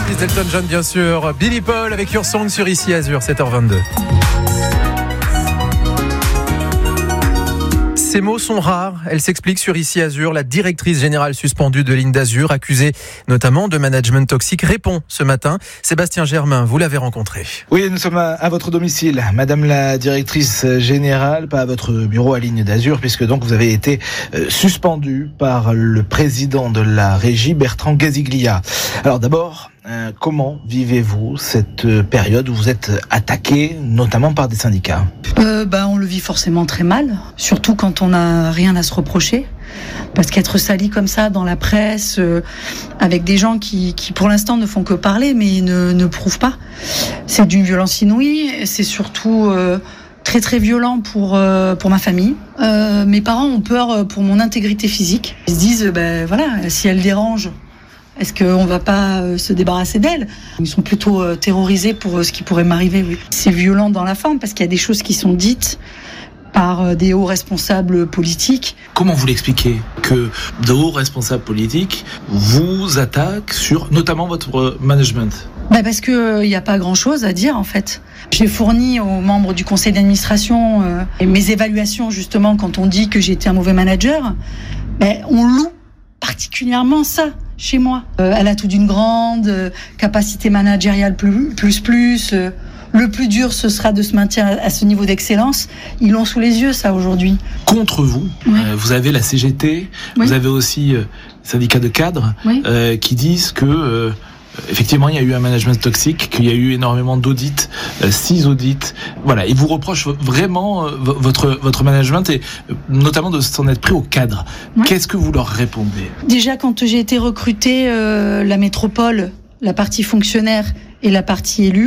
reprise d'Elton John, bien sûr. Billy Paul avec Your Song sur Ici Azur, 7h22. Ces mots sont rares, elle s'explique sur Ici Azur. La directrice générale suspendue de Ligne d'Azur, accusée notamment de management toxique, répond ce matin. Sébastien Germain, vous l'avez rencontré. Oui, nous sommes à votre domicile, Madame la directrice générale, pas à votre bureau à Ligne d'Azur, puisque donc vous avez été suspendue par le président de la régie, Bertrand Gaziglia. Alors d'abord, comment vivez-vous cette période où vous êtes attaqué, notamment par des syndicats ? On le vit forcément très mal, surtout quand on n'a rien à se reprocher. Parce qu'être sali comme ça dans la presse, avec des gens qui pour l'instant ne font que parler, mais ne prouvent pas, c'est d'une violence inouïe. C'est surtout très très violent pour ma famille. Mes parents ont peur pour mon intégrité physique. Ils se disent, si elle dérange, est-ce qu'on va pas se débarrasser d'elle ? Ils sont plutôt terrorisés pour ce qui pourrait m'arriver, oui. C'est violent dans la forme parce qu'il y a des choses qui sont dites par des hauts responsables politiques. Comment vous l'expliquez que de hauts responsables politiques vous attaquent sur notamment votre management ? Parce qu'il n'y a pas grand-chose à dire en fait. J'ai fourni aux membres du conseil d'administration mes évaluations justement quand on dit que j'ai été un mauvais manager. On loue particulièrement ça chez moi. Elle a tout d'une grande capacité managériale plus. Le plus dur, ce sera de se maintenir à ce niveau d'excellence. Ils l'ont sous les yeux, ça, aujourd'hui. Contre vous, oui. Vous avez la CGT, oui. Vous avez aussi syndicats de cadres, oui. Qui disent que effectivement, il y a eu un management toxique, qu'il y a eu énormément d'audits, 6 audits. Voilà, ils vous reprochent vraiment votre management et notamment de s'en être pris au cadre. Ouais. Qu'est-ce que vous leur répondez ? Déjà, quand j'ai été recrutée, la métropole, la partie fonctionnaire et la partie élue,